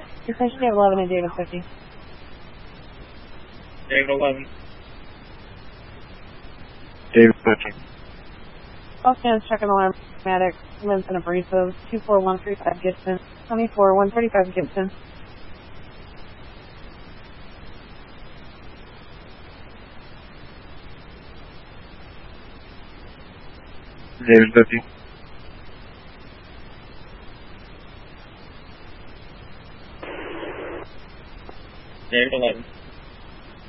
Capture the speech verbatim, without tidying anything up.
Extension David eleven and David fifty. David eleven. David fifty. All stands checking alarm. Matic, Vincent Abrasive, two four one three five Gibson, twenty-four one thirty-five Gibson. David fifty. David eleven.